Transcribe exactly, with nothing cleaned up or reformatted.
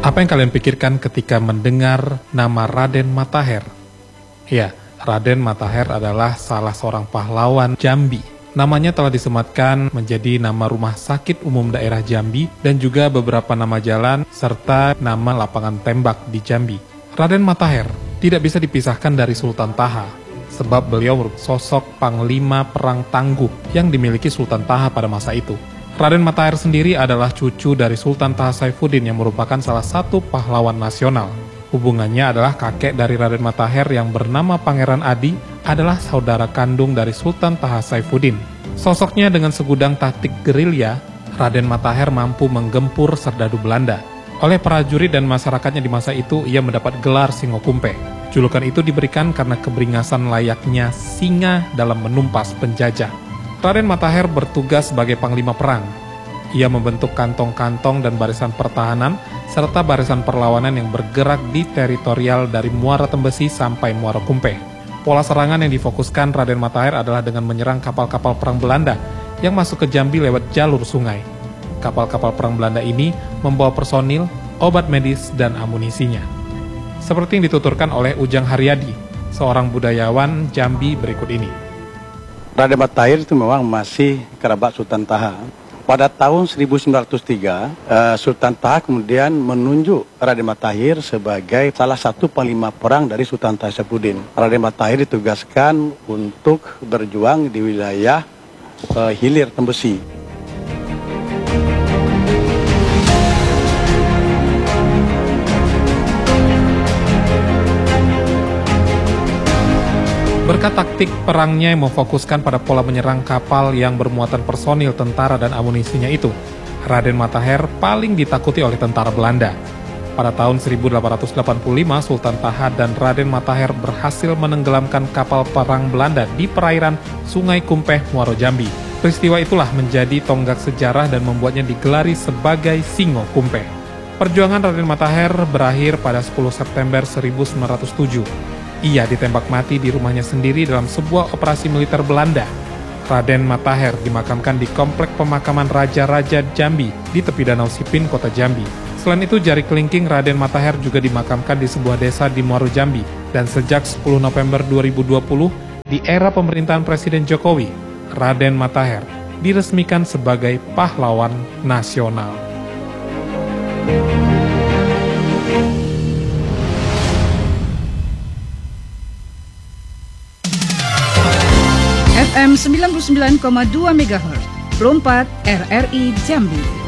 Apa yang kalian pikirkan ketika mendengar nama Raden Matahir? Ya, Raden Matahir adalah salah seorang pahlawan Jambi. Namanya telah disematkan menjadi nama rumah sakit umum daerah Jambi dan juga beberapa nama jalan serta nama lapangan tembak di Jambi. Raden Matahir tidak bisa dipisahkan dari Sultan Taha, sebab beliau merupakan sosok panglima perang tangguh yang dimiliki Sultan Taha pada masa itu. Raden Matahir sendiri adalah cucu dari Sultan Taha Saifuddin yang merupakan salah satu pahlawan nasional. Hubungannya adalah kakek dari Raden Matahir yang bernama Pangeran Adi adalah saudara kandung dari Sultan Taha Saifuddin. Sosoknya dengan segudang taktik gerilya, Raden Matahir mampu menggempur serdadu Belanda. Oleh prajurit dan masyarakatnya di masa itu, ia mendapat gelar Singokumpe. Julukan itu diberikan karena keberingasan layaknya singa dalam menumpas penjajah. Raden Matahir bertugas sebagai panglima perang. Ia membentuk kantong-kantong dan barisan pertahanan, serta barisan perlawanan yang bergerak di teritorial dari Muara Tembesi sampai Muara Kumpe. Pola serangan yang difokuskan Raden Matahir adalah dengan menyerang kapal-kapal perang Belanda yang masuk ke Jambi lewat jalur sungai. Kapal-kapal perang Belanda ini membawa personil, obat medis, dan amunisinya. Seperti yang dituturkan oleh Ujang Haryadi, seorang budayawan Jambi berikut ini. Raden Matahir itu memang masih kerabat Sultan Taha. Pada tahun seribu sembilan ratus tiga, uh, Sultan Taha kemudian menunjuk Raden Matahir sebagai salah satu panglima perang dari Sultan Taha Saifuddin. Raden Matahir ditugaskan untuk berjuang di wilayah uh, hilir Tembesi. Berkat taktik perangnya yang memfokuskan pada pola menyerang kapal yang bermuatan personil, tentara, dan amunisinya itu, Raden Matahir paling ditakuti oleh tentara Belanda. Pada tahun seribu delapan ratus delapan puluh lima, Sultan Taha dan Raden Matahir berhasil menenggelamkan kapal perang Belanda di perairan Sungai Kumpeh, Muaro Jambi. Peristiwa itulah menjadi tonggak sejarah dan membuatnya digelari sebagai Singo Kumpeh. Perjuangan Raden Matahir berakhir pada sepuluh September seribu sembilan ratus tujuh. Ia ditembak mati di rumahnya sendiri dalam sebuah operasi militer Belanda. Raden Matahir dimakamkan di Komplek Pemakaman Raja-Raja Jambi di tepi Danau Sipin, Kota Jambi. Selain itu, jari kelingking Raden Matahir juga dimakamkan di sebuah desa di Muaro Jambi. Dan sejak sepuluh November dua ribu dua puluh, di era pemerintahan Presiden Jokowi, Raden Matahir diresmikan sebagai pahlawan nasional. F M sembilan puluh sembilan koma dua megahertz, Perompak R R I Jambi.